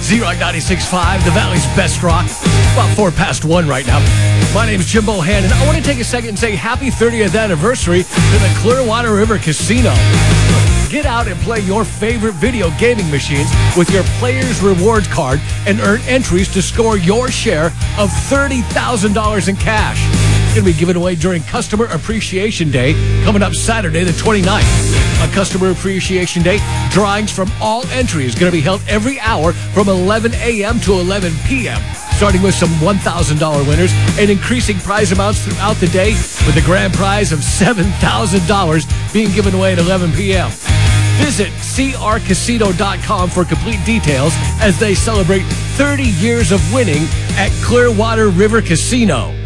Z-Rock 96.5, the Valley's best rock. About 1:04 right now. My name's Jim Bohannon. I want to take a second and say happy 30th anniversary to the Clearwater River Casino. Get out and play your favorite video gaming machines with your Players Rewards card and earn entries to score your share of $30,000 in cash. It's going to be given away during Customer Appreciation Day coming up Saturday the 29th. On Customer Appreciation Day, drawings from all entries going to be held every hour from 11 a.m. to 11 p.m., starting with some $1,000 winners and increasing prize amounts throughout the day with a grand prize of $7,000 being given away at 11 p.m. Visit crcasino.com for complete details as they celebrate 30 years of winning at Clearwater River Casino.